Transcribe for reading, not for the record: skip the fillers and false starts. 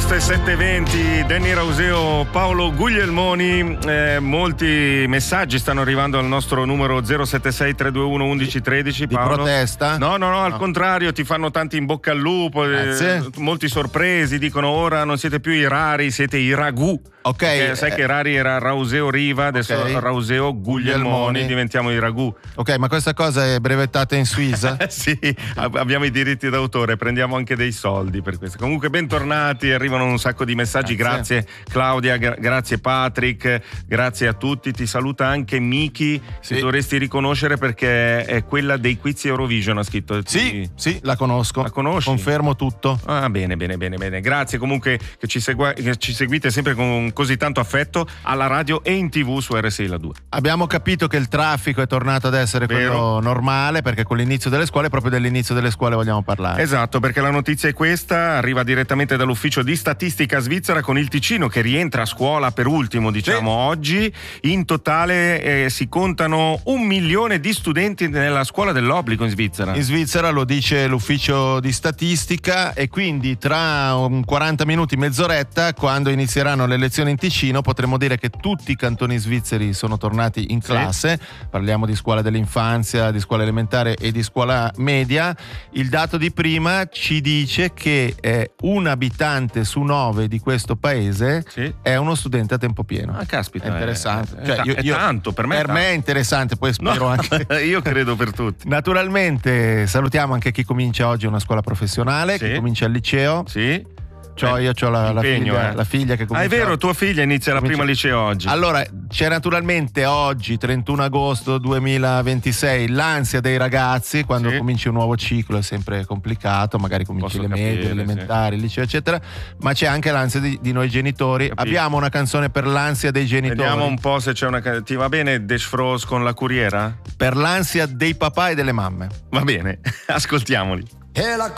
giuste 7:20, Danny Rauseo, Paolo Guglielmoni. Molti messaggi stanno arrivando al nostro numero 076 321 1113. Di Paolo. protesta? No, al contrario, ti fanno tanti in bocca al lupo. Molti sorpresi, dicono ora non siete più i rari, siete i ragù. Ok. Sai che Rari era Rauseo Riva, adesso Rauseo Guglielmoni, diventiamo i ragù. Ok, ma questa cosa è brevettata in Suiza? Sì, abbiamo i diritti d'autore, prendiamo anche dei soldi per questo. Comunque bentornati, arrivano un sacco di messaggi. Grazie Claudia, grazie Patrick, grazie a tutti. Ti saluta anche Miki, che dovresti riconoscere perché è quella dei quiz Eurovision, ha scritto. Sì, la conosco. La conosci? Confermo tutto. Ah, bene. Grazie comunque che ci seguite sempre con così tanto affetto alla radio e in TV su RSI La 2. Abbiamo capito che il traffico è tornato ad essere quello normale, perché con l'inizio delle scuole, proprio dell'inizio delle scuole vogliamo parlare. Esatto, perché la notizia è questa, arriva direttamente dall'ufficio di statistica svizzera con il Ticino che rientra a scuola per ultimo, oggi. In totale si contano 1 milione di studenti nella scuola dell'obbligo in Svizzera. In Svizzera lo dice l'ufficio di statistica, e quindi tra 40 minuti, mezz'oretta, quando inizieranno le lezioni in Ticino, potremmo dire che tutti i cantoni svizzeri sono tornati in classe. Parliamo di scuola dell'infanzia, di scuola elementare e di scuola media. Il dato di prima ci dice che un abitante su 9 di questo paese è uno studente a tempo pieno. Ah, caspita, è interessante. È tanto, per me è interessante, poi spero anche. Io credo per tutti. Naturalmente salutiamo anche chi comincia oggi una scuola professionale, chi comincia al liceo. Io ho la figlia che comincia. Ah, è vero, tua figlia inizia la prima liceo oggi. Allora, c'è naturalmente oggi, 31 agosto 2026, l'ansia dei ragazzi quando cominci un nuovo ciclo, è sempre complicato, magari cominci le medie, elementari, il liceo, eccetera, ma c'è anche l'ansia di noi genitori. Abbiamo una canzone per l'ansia dei genitori. Vediamo un po' se c'è una. Ti va bene Desh Frost con La Curiera? Per l'ansia dei papà e delle mamme. Va bene, ascoltiamoli. E la